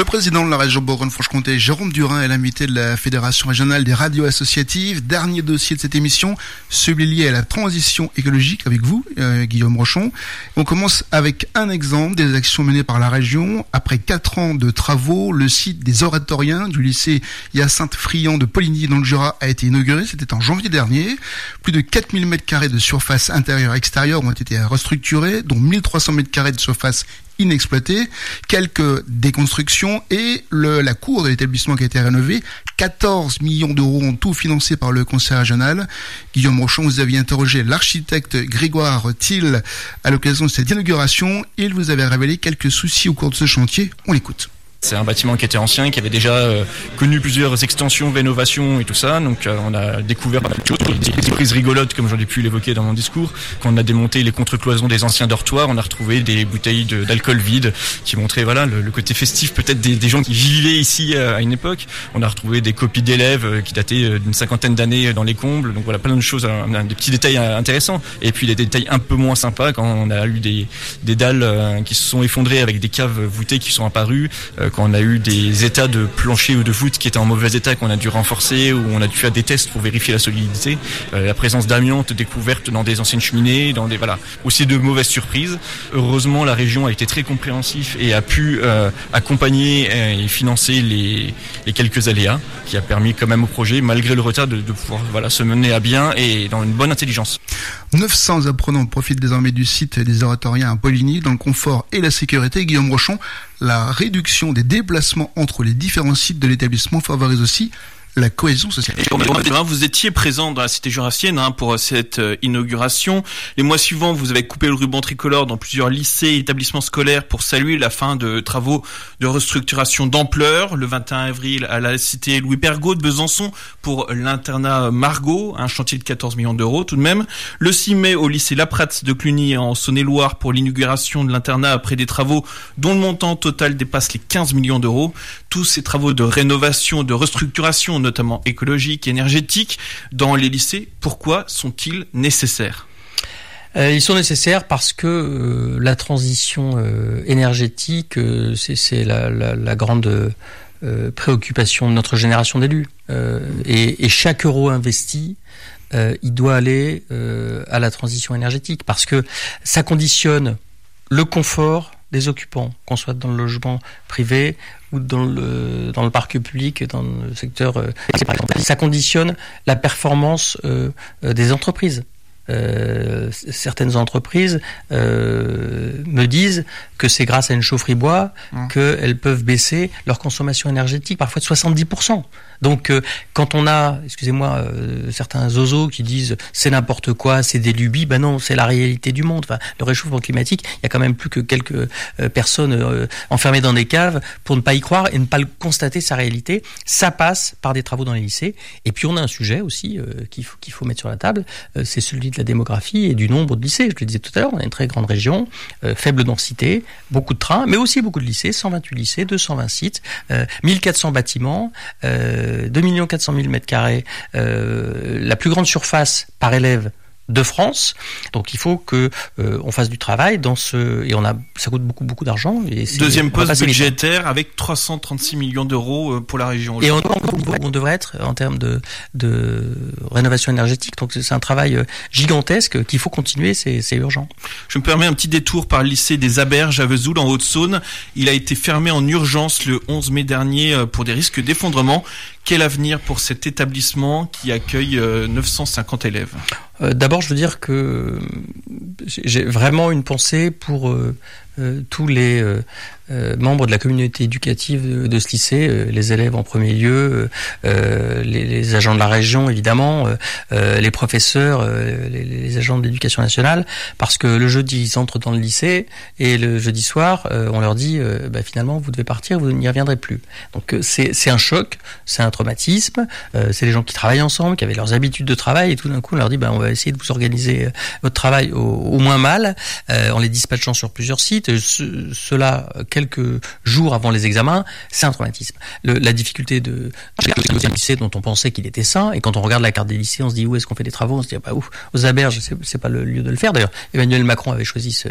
Le président de la région Bourgogne-Franche-Comté, Jérôme Durin, est l'invité de la Fédération régionale des radios associatives. Dernier dossier de cette émission, celui lié à la transition écologique avec vous, Guillaume Rochon. On commence avec un exemple des actions menées par la région. Après 4 ans de travaux, le site des oratoriens du lycée Hyacinthe Friand de Poligny dans le Jura a été inauguré. C'était en janvier dernier. Plus de 4000 m² de surface intérieure et extérieure ont été restructurés, dont 1300 m² de surface inexploitée, quelques déconstructions et la cour de l'établissement qui a été rénovée. 14 millions d'euros en tout financé par le conseil régional. Guillaume Rochon, vous aviez interrogé l'architecte Grégoire Thiel à l'occasion de cette inauguration. Il vous avait révélé quelques soucis au cours de ce chantier. On l'écoute. C'est un bâtiment qui était ancien, qui avait déjà connu plusieurs extensions, rénovations et tout ça. Donc on a découvert pas mal de choses, des surprises rigolotes comme j'en ai pu l'évoquer dans mon discours. Quand on a démonté les contre-cloisons des anciens dortoirs, on a retrouvé des bouteilles d'alcool vide qui montraient le côté festif peut-être des gens qui vivaient ici à une époque. On a retrouvé des copies d'élèves qui dataient d'une 50aine d'années dans les combles. Donc voilà, plein de choses, des petits détails intéressants. Et puis des détails un peu moins sympas quand on a eu des dalles qui se sont effondrées avec des caves voûtées qui sont apparues. Quand on a eu des états de plancher ou de voûte qui étaient en mauvais état, qu'on a dû renforcer, ou on a dû faire des tests pour vérifier la solidité, la présence d'amiante découverte dans des anciennes cheminées, aussi de mauvaises surprises. Heureusement, la région a été très compréhensif et a pu accompagner et financer les quelques aléas, qui a permis quand même au projet, malgré le retard, de pouvoir se mener à bien et dans une bonne intelligence. 900 apprenants profitent désormais du site des oratoriens à Poligny dans le confort et la sécurité. Guillaume Rochon, la réduction des déplacements entre les différents sites de l'établissement favorise aussi la cohésion sociale. Vous étiez présent dans la cité jurassienne pour cette inauguration. Les mois suivants, vous avez coupé le ruban tricolore dans plusieurs lycées et établissements scolaires pour saluer la fin de travaux de restructuration d'ampleur. Le 21 avril, à la cité Louis Pergaud de Besançon pour l'internat Margot, un chantier de 14 millions d'euros tout de même. Le 6 mai, au lycée Lapratz de Cluny en Saône-et-Loire pour l'inauguration de l'internat après des travaux dont le montant total dépasse les 15 millions d'euros. Tous ces travaux de rénovation, de restructuration, notamment écologiques, énergétiques, dans les lycées, pourquoi sont-ils nécessaires ? Ils sont nécessaires parce que la transition énergétique, c'est la grande préoccupation de notre génération d'élus. Et chaque euro investi, il doit aller à la transition énergétique parce que ça conditionne le confort des occupants, qu'on soit dans le logement privé ou dans le parc public, dans le secteur. Ça conditionne la performance des entreprises. Certaines entreprises me disent que c'est grâce à une chaufferie bois qu'elles peuvent baisser leur consommation énergétique, parfois de 70%. Donc, quand on a, certains zozos qui disent c'est n'importe quoi, c'est des lubies, non, c'est la réalité du monde. Enfin, le réchauffement climatique, il y a quand même plus que quelques personnes enfermées dans des caves pour ne pas y croire et ne pas le constater sa réalité. Ça passe par des travaux dans les lycées. Et puis, on a un sujet aussi qu'il faut mettre sur la table, c'est celui de la démographie et du nombre de lycées. Je le disais tout à l'heure, on a une très grande région, faible densité, beaucoup de trains, mais aussi beaucoup de lycées, 128 lycées, 220 sites, 1400 bâtiments, 2 400 000 m², la plus grande surface par élève de France. Donc il faut que on fasse du travail ça coûte beaucoup d'argent. Et deuxième poste budgétaire avec 336 millions d'euros pour la région. Et on devrait être en termes de rénovation énergétique. Donc c'est un travail gigantesque qu'il faut continuer, c'est urgent. Je me permets un petit détour par le lycée des Aberges à Vesoul en Haute-Saône. Il a été fermé en urgence le 11 mai dernier pour des risques d'effondrement. Quel avenir pour cet établissement qui accueille 950 élèves ? D'abord, je veux dire que j'ai vraiment une pensée pour tous les membres de la communauté éducative de ce lycée, les élèves en premier lieu, les agents de la région évidemment, les professeurs, les agents de l'éducation nationale, parce que le jeudi ils entrent dans le lycée et le jeudi soir on leur dit finalement vous devez partir, vous n'y reviendrez plus. Donc c'est un choc, c'est un traumatisme, c'est les gens qui travaillent ensemble, qui avaient leurs habitudes de travail et tout d'un coup on leur dit on va essayer de vous organiser votre travail au moins mal, en les dispatchant sur plusieurs sites. Cela quelques jours avant les examens, c'est un traumatisme. La difficulté de lycée dont on pensait qu'il était sain, et quand on regarde la carte des lycées, on se dit où est-ce qu'on fait des travaux, on se dit aux Aberges, c'est pas le lieu de le faire. D'ailleurs, Emmanuel Macron avait choisi